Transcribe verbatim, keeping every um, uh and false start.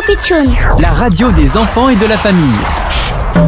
Pitchoun, la radio des enfants et de la famille.